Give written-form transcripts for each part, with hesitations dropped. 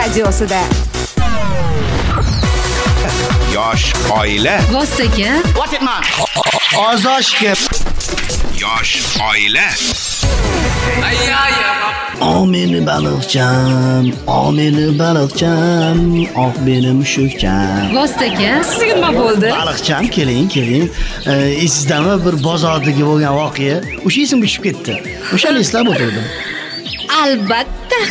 radiosida. Yosh oila. Vostoka. What it man? Ozoshga. Yosh oila. Omeni baliqcham, omeni baliqcham, oq beni mushukcham. Vostoka. Sizga nima bo'ldi? Baliqcham, keling. Esizdami bir bozordagi bo'lgan voqea? O'sha esim tushib ketdi. O'shani eslab o'tirdim. Albatta.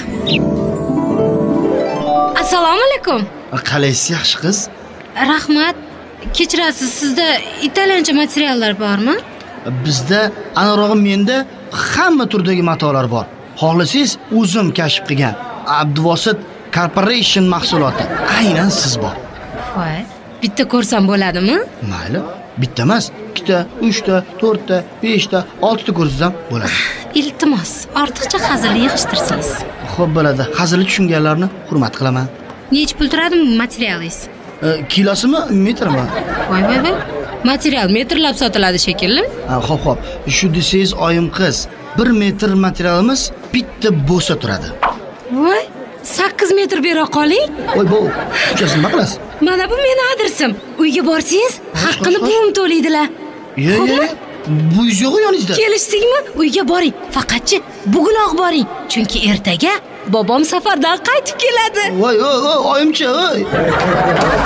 Assalomu alaykum. Qalaysiz, yaxshi qiz? Rahmat. Kechirasiz, sizda italyancha materiallar bormi? Bizda aniqrog'i menda hamma turdagi matolar bor. Xohlasangiz o'zim kashf qilgan Abduvosit Corporation mahsuloti aynan siz bor. Voy, bitta ko'rsam bo'ladimi? Mayli, bitta emas, 2 ta, 3 ta, 4 ta, 5 ta, 6 ta ko'rsangiz ham bo'ladi. Iltimos, ortiqcha hazilni yig'ishtirsangiz. Xo'p bo'ladi. Hazilni tushunganlarni hurmat qilaman. Necha pul turadi materialingiz? Kilosimi, metrmi? Voy. Material metrlab sotiladi shekilli. Xo'p. Shu desangiz oyim qiz, 1 metr materialimiz bitta bo'sa turadi. Voy, 8 metr bera qoling. Voy bu, shunchasini nima qilasiz? Mana bu meni adresim. Uyga borsangiz, haqqini buvim to'laydilar. Yo'q. Bu yo'q yoningizda. Kelishdingmi? Uyga boring. Faqatchi bugunoq boring. Chunki ertaga bobom safardan qaytib keladi. Voy, oyimcha,